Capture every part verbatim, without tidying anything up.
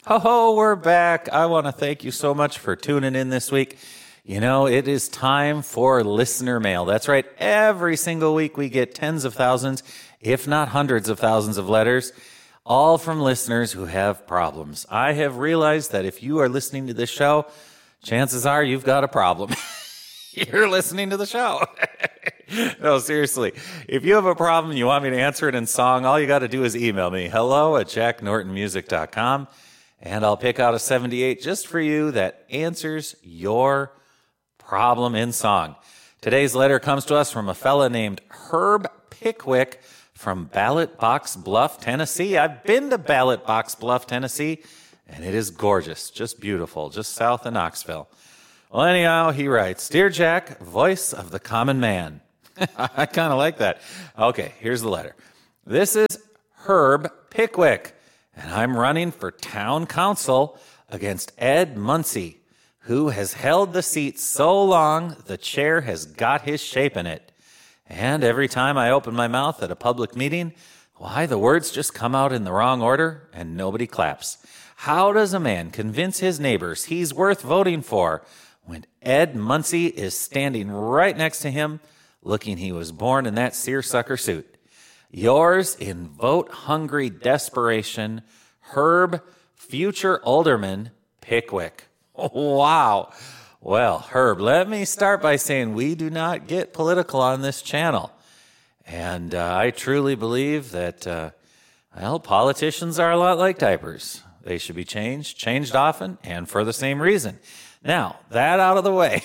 Ho ho, we're back. I want to thank you so much for tuning in this week. You know, it is time for listener mail. That's right. Every single week we get tens of thousands, if not hundreds of thousands of letters, all from listeners who have problems. I have realized that if you are listening to this show, chances are you've got a problem. You're listening to the show. No, seriously. If you have a problem and you want me to answer it in song, all you got to do is email me, hello at jack norton music dot com, and I'll pick out a seventy-eight just for you that answers your problem in song. Today's letter comes to us from a fella named Herb Pickwick from Ballot Box Bluff, Tennessee. I've been to Ballot Box Bluff, Tennessee, and it is gorgeous, just beautiful, just south of Knoxville. Well, anyhow, he writes, Dear Jack, voice of the common man. I kind of like that. Okay, here's the letter. This is Herb Pickwick, and I'm running for town council against Ed Muncie, who has held the seat so long the chair has got his shape in it. And every time I open my mouth at a public meeting, why, the words just come out in the wrong order and nobody claps. How does a man convince his neighbors he's worth voting for when Ed Muncie is standing right next to him, looking he was born in that seersucker suit? Yours in vote-hungry desperation, Herb, future alderman, Pickwick. Wow. Well, Herb, let me start by saying we do not get political on this channel. And uh, I truly believe that, uh, well, politicians are a lot like diapers. They should be changed, changed often, and for the same reason. Now, that out of the way,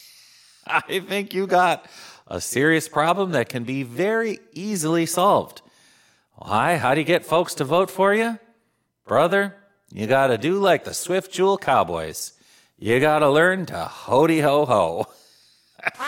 I think you got a serious problem that can be very easily solved. Why? How do you get folks to vote for you? Brother, you got to do like the Swift Jewel Cowboys. You got to learn to hody ho ho.